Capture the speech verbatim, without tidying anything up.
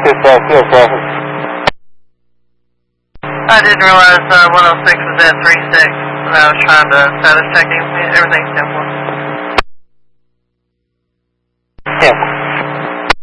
dispatch, field traffic. I didn't realize uh, one oh six was at three six when I was trying to status checking. Everything's ten four.